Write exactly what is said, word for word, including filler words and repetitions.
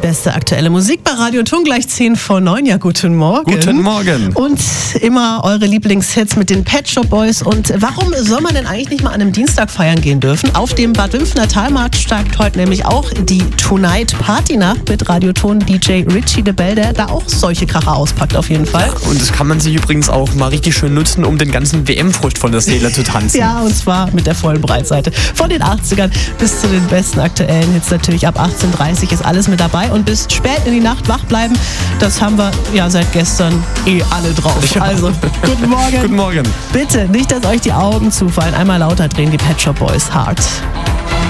beste aktuelle Musik bei Radio Thun, gleich zehn vor neun. Ja, guten Morgen. Guten Morgen. Und immer eure Lieblingshits mit den Pet Shop Boys. Und warum soll man denn eigentlich nicht mal an einem Dienstag feiern gehen dürfen? Auf dem Bad Wimpfener Talmarkt startet heute nämlich auch die Tonight Party Nacht mit Radio Thun D J Richie de Bell, der da auch solche Kracher auspackt auf jeden Fall. Ja, und das kann man sich übrigens auch mal richtig schön nutzen, um den ganzen W M-Frust von der Seele zu tanzen. Ja, und zwar mit der vollen Breitseite. Von den achtzigern bis zu den besten aktuellen Hits natürlich. Ab achtzehn Uhr dreißig ist alles mit dabei. Und bis spät in die Nacht wach bleiben, das haben wir ja seit gestern eh alle drauf. Ja. Also, guten Morgen. Guten Morgen. Bitte, nicht, dass euch die Augen zufallen. Einmal lauter drehen die Pet Shop Boys hart.